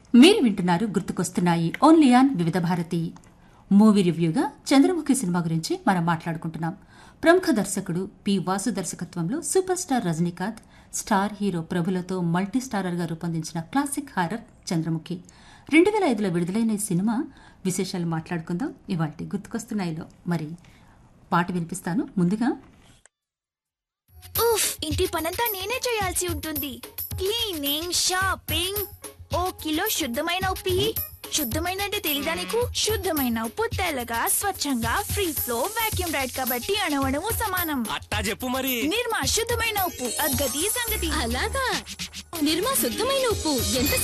మీరు వింటున్నారు గుర్తుకొస్తున్నాయి ఓన్లీ ఆన్ వివిధ భారతి. మూవీ రివ్యూగా చంద్రముఖి సినిమా గురించి మనం మాట్లాడుకుంటున్నాం. ప్రముఖ దర్శకుడు పి వాసు దర్శకత్వంలో super star Rajinikanth, star hero ప్రభులతో multi starrer గా రూపొందించిన క్లాసిక్ హారర్ చంద్రముఖి. 2005లో విడుదలైన ఈ సినిమా విశేషాలు మాట్లాడుకుందాం ఇవాల్టి గుర్తుకొస్తున్నాయిలో. మరి పాట వినిపిస్తాను. ముందుగా ఉఫ్, ఇంటి పనంతా నేనే చేయాల్సి ఉంటుంది. క్లీనింగ్, షాపింగ్, ఓ కిలో శుద్ధమైన ఉప్పు ఇయ్యి. శుద్ధమైన అంటే తెలీదా నీకు? శుద్ధమైన ఉప్పు తెల్లగా స్వచ్ఛంగా ఫ్రీ ఫ్లో వాక్యూమ్ రైడ్ కాబట్టి అణువణువు సమానం. అట్టా చెప్పు మరి. నిర్మా శుద్ధమైన ఉప్పు అగ్గది సంగతి. అలాగా నిర్మా శుద్ధమైన ఉప్పు ఎంత